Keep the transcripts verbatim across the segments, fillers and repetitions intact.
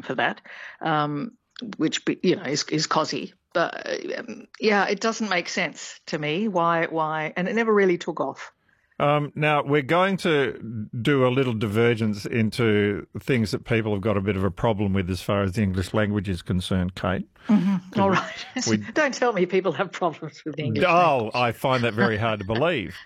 for that, um, which, you know, is, is cosy. But, um, yeah, it doesn't make sense to me why, why, and it never really took off. Um, now, we're going to do a little divergence into things that people have got a bit of a problem with as far as the English language is concerned, Kate. Mm-hmm. All right. We, Don't tell me people have problems with the English oh, language. I find that very hard to believe.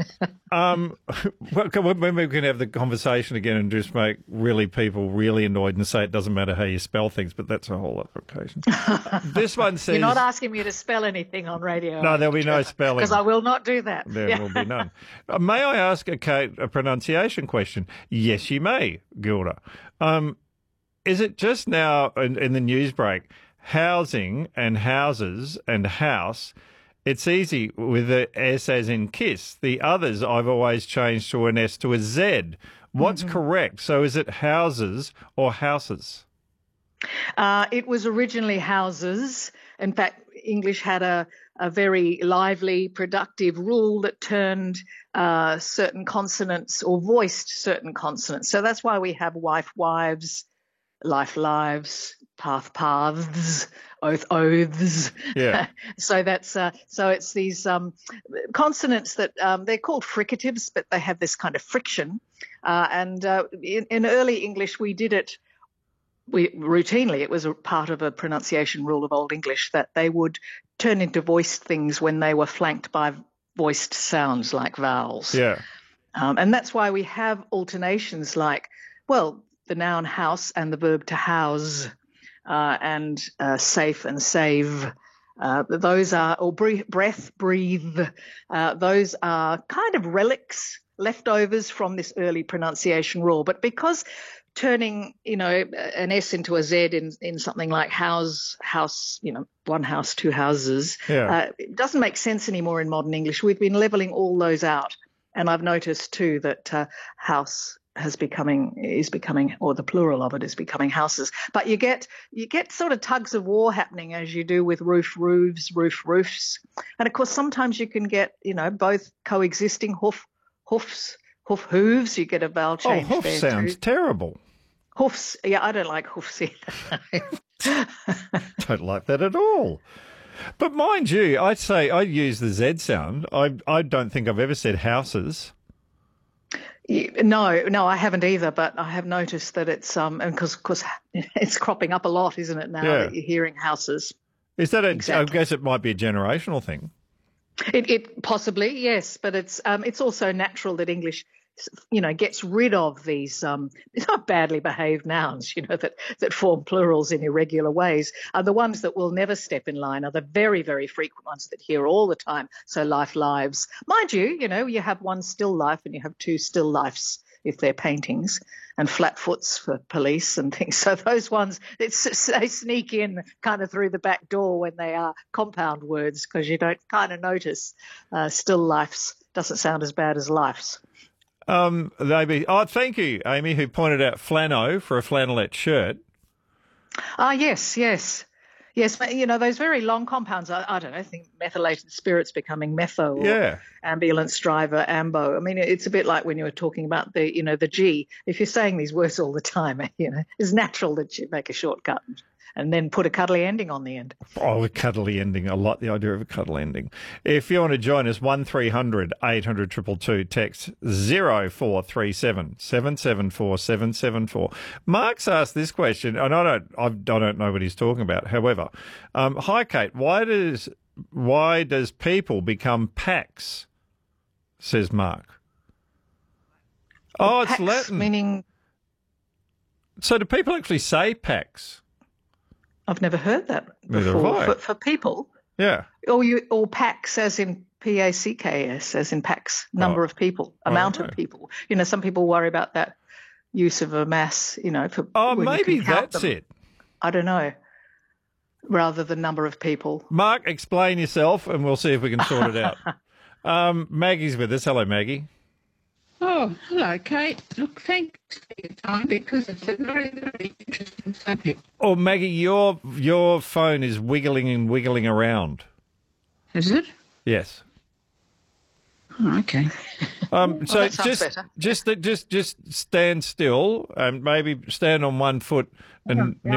um, when we can have the conversation again and just make really people really annoyed and say it doesn't matter how you spell things, but that's a whole other occasion. This one says... You're not asking me to spell anything on radio. No, there'll be no spelling. Because I will not do that. There yeah. will be none. Uh, may I ask, a, Kate, a pronunciation question? Yes, you may, Gilda. Um, is it just now in, in the news break, housing and houses and house, it's easy with the S as in kiss. The others I've always changed to an S to a Z. What's mm-hmm. correct? So is it houses or houses? Uh, it was originally houses. In fact, English had a, a very lively, productive rule that turned uh, certain consonants or voiced certain consonants. So that's why we have wife, wives, life, lives, path, paths, oath, oaths. Yeah. so that's uh, so it's these um, consonants that um, they're called fricatives, but they have this kind of friction. Uh, and uh, in, in early English, we did it. We routinely, it was a part of a pronunciation rule of Old English that they would turn into voiced things when they were flanked by voiced sounds like vowels. Yeah. Um, and that's why we have alternations like, well, the noun house and the verb to house, uh, and uh, safe and save. Uh, those are, or breath, breathe. Uh, those are kind of relics, leftovers from this early pronunciation rule. But because turning, you know, an S into a Z in, in something like house, house, you know, one house, two houses, yeah. uh, it doesn't make sense anymore in modern English. We've been levelling all those out. And I've noticed too that uh, house has becoming is becoming, or the plural of it is becoming houses. But you get you get sort of tugs of war happening as you do with roof, roofs, roof, roofs, and of course sometimes you can get, you know, both coexisting hoof, hoofs, hoof, hooves. You get a vowel change. Oh, hoof there sounds too. terrible. Hoofs, yeah, I don't like hoofs either. Don't like that at all. But mind you, I'd say I use the Z sound. I I don't think I've ever said houses. No, no, I haven't either. But I have noticed that it's um, and because because it's cropping up a lot, isn't it? Now yeah. that you're hearing houses. Is that a? Exactly. I guess it might be a generational thing. It, it possibly yes, but it's um, it's also natural that English, you know, gets rid of these um, not badly behaved nouns, you know, that, that form plurals in irregular ways. Are the ones that will never step in line are the very, very frequent ones that hear all the time. So life, lives. Mind you, you know, you have one still life and you have two still lifes if they're paintings, and flatfoots for police and things. So those ones, it's, they sneak in kind of through the back door when they are compound words because you don't kind of notice uh, still lifes. Doesn't sound as bad as lifes. Um, maybe. Oh, thank you, Amy, who pointed out flannel for a flannelette shirt. Ah, yes, yes. Yes, you know, those very long compounds, I, I don't know, I think methylated spirits becoming metho or yeah. ambulance driver, ambo. I mean, it's a bit like when you were talking about the, you know, the G. If you're saying these words all the time, you know, it's natural that you make a shortcut and then put a cuddly ending on the end. Oh, a cuddly ending. I like the idea of a cuddly ending. If you want to join us, one three hundred eight hundred two two two, text zero four three seven seven seven four seven seven four. Mark's asked this question, and I don't, I don't know what he's talking about. However, um, hi, Kate, why does why does people become packs? Says Mark. Oh, it's Pax, Latin. Meaning... So do people actually say packs? I've never heard that Neither before. have I. For, for people, yeah, or you or packs as in P A C K S, as in packs, number oh. of people, amount of people. You know, some people worry about that use of a mass. You know, for oh, when maybe you can count that's them. it. I don't know. Rather than number of people. Mark, explain yourself, and we'll see if we can sort it out. um, Maggie's with us. Hello, Maggie. Oh, hello, Kate. Look, thanks for your time because it's a very, very interesting subject. Oh, Maggie, your your phone is wiggling and wiggling around. Is it? Yes. Oh, okay. Um, Well, so that sounds just, better. just just just stand still and maybe stand on one foot and. Yeah.